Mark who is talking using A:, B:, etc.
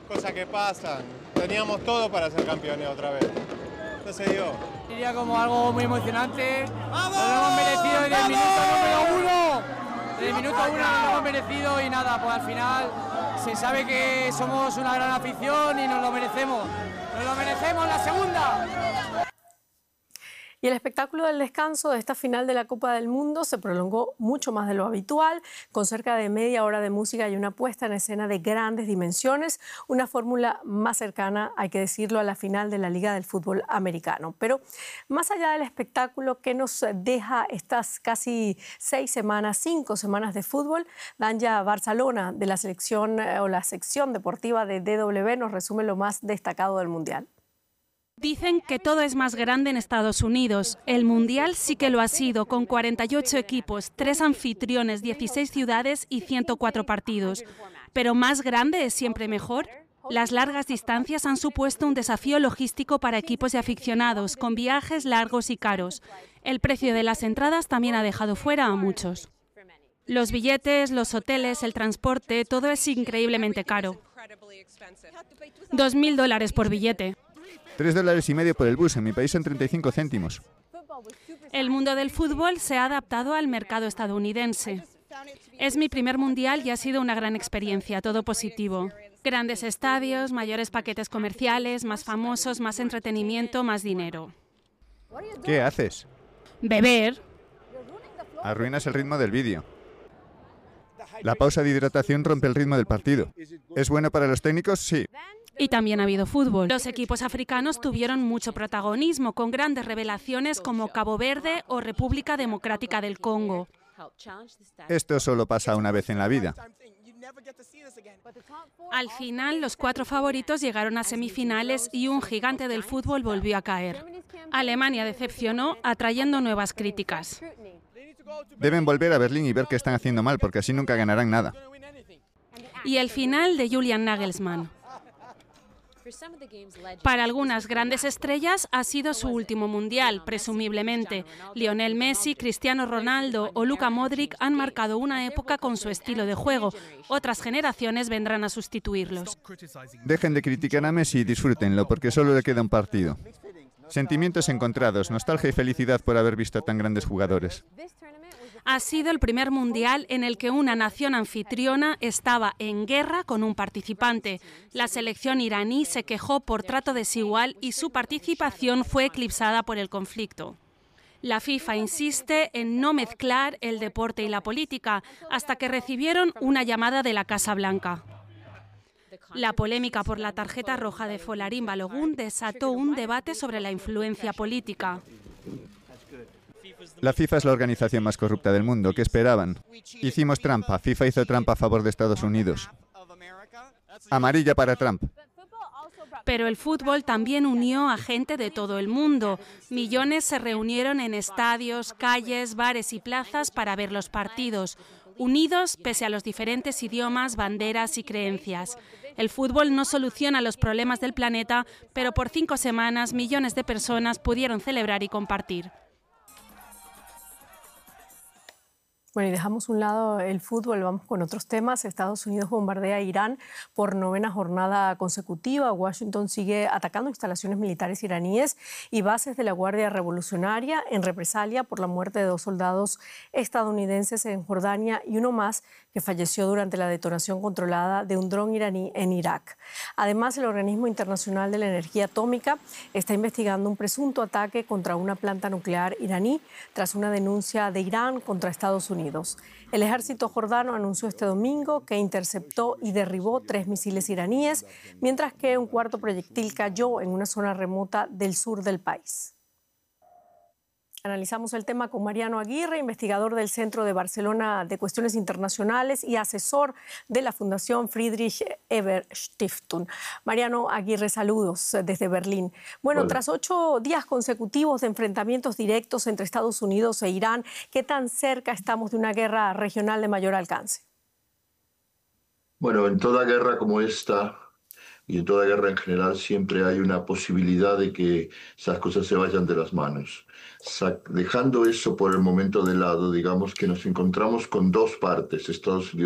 A: cosas que pasan. Teníamos todo para ser campeones otra vez. No se dio.
B: Sería como algo muy emocionante. ¡Vamos! Lo hemos merecido desde el minuto número 1. Desde el minuto 1 lo hemos merecido y nada, pues al final se sabe que somos una gran afición y nos lo merecemos. Nos lo merecemos la segunda.
C: Y el espectáculo del descanso de esta final de la Copa del Mundo se prolongó mucho más de lo habitual, con cerca de media hora de música y una puesta en escena de grandes dimensiones, una fórmula más cercana, hay que decirlo, a la final de la Liga del Fútbol Americano. Pero más allá del espectáculo que nos deja estas casi 5 semanas de fútbol, Danja Barcelona de la selección o la sección deportiva de DW nos resume lo más destacado del Mundial.
D: Dicen que todo es más grande en Estados Unidos. El Mundial sí que lo ha sido, con 48 equipos, 3 anfitriones, 16 ciudades y 104 partidos. Pero ¿más grande es siempre mejor? Las largas distancias han supuesto un desafío logístico para equipos y aficionados, con viajes largos y caros. El precio de las entradas también ha dejado fuera a muchos. Los billetes, los hoteles, el transporte, todo es increíblemente caro. $2.000 por billete.
E: $3,50 por el bus, en mi país son 35 céntimos.
D: El mundo del fútbol se ha adaptado al mercado estadounidense. Es mi primer mundial y ha sido una gran experiencia, todo positivo. Grandes estadios, mayores paquetes comerciales, más famosos, más entretenimiento, más dinero.
E: ¿Qué haces?
D: Beber.
E: Arruinas el ritmo del vídeo. La pausa de hidratación rompe el ritmo del partido. ¿Es bueno para los técnicos? Sí.
D: Y también ha habido fútbol. Los equipos africanos tuvieron mucho protagonismo, con grandes revelaciones como Cabo Verde o República Democrática del Congo.
E: Esto solo pasa una vez en la vida.
D: Al final, los 4 favoritos llegaron a semifinales y un gigante del fútbol volvió a caer. Alemania decepcionó, atrayendo nuevas críticas.
E: Deben volver a Berlín y ver qué están haciendo mal, porque así nunca ganarán nada.
D: Y el final de Julian Nagelsmann. Para algunas grandes estrellas ha sido su último mundial, presumiblemente. Lionel Messi, Cristiano Ronaldo o Luka Modric han marcado una época con su estilo de juego. Otras generaciones vendrán a sustituirlos.
E: Dejen de criticar a Messi y disfrútenlo, porque solo le queda un partido. Sentimientos encontrados, nostalgia y felicidad por haber visto a tan grandes jugadores.
D: Ha sido el primer mundial en el que una nación anfitriona estaba en guerra con un participante. La selección iraní se quejó por trato desigual y su participación fue eclipsada por el conflicto. La FIFA insiste en no mezclar el deporte y la política, hasta que recibieron una llamada de la Casa Blanca. La polémica por la tarjeta roja de Folarin Balogun desató un debate sobre la influencia política.
E: La FIFA es la organización más corrupta del mundo. ¿Qué esperaban? Hicimos trampa. FIFA hizo trampa a favor de Estados Unidos. Amarilla para Trump.
D: Pero el fútbol también unió a gente de todo el mundo. Millones se reunieron en estadios, calles, bares y plazas para ver los partidos, unidos pese a los diferentes idiomas, banderas y creencias. El fútbol no soluciona los problemas del planeta, pero por 5 semanas millones de personas pudieron celebrar y compartir.
C: Bueno, y dejamos un lado el fútbol, vamos con otros temas. Estados Unidos bombardea a Irán por 9ª jornada consecutiva. Washington sigue atacando instalaciones militares iraníes y bases de la Guardia Revolucionaria en represalia por la muerte de 2 soldados estadounidenses en Jordania y uno más que falleció durante la detonación controlada de un dron iraní en Irak. Además, el Organismo Internacional de la Energía Atómica está investigando un presunto ataque contra una planta nuclear iraní tras una denuncia de Irán contra Estados Unidos. El ejército jordano anunció este domingo que interceptó y derribó 3 misiles iraníes, mientras que un 4.º proyectil cayó en una zona remota del sur del país. Analizamos el tema con Mariano Aguirre, investigador del Centro de Barcelona de Cuestiones Internacionales y asesor de la Fundación Friedrich Ebert Stiftung. Mariano Aguirre, saludos desde Berlín. Bueno, hola. Tras 8 días consecutivos de enfrentamientos directos entre Estados Unidos e Irán, ¿qué tan cerca estamos de una guerra regional de mayor alcance?
F: Bueno, en toda guerra como esta, y en toda guerra en general, siempre hay una posibilidad de que esas cosas se vayan de las manos. Dejando eso por el momento de lado, digamos que nos encontramos con 2 partes, Estados Unidos